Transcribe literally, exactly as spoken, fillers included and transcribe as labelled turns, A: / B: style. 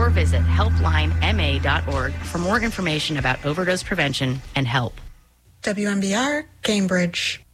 A: or visit helpline m a dot org for more information about overdose prevention and help.
B: W M B R, Cambridge.